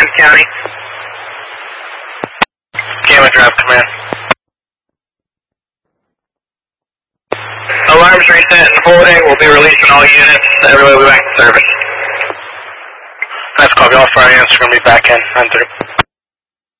Ramsey County. Gamma Drive Command. Alarms reset and holding. We'll be releasing all units. Everybody will be back in service. Nice copy. All fire units are going to be back in. 9-3.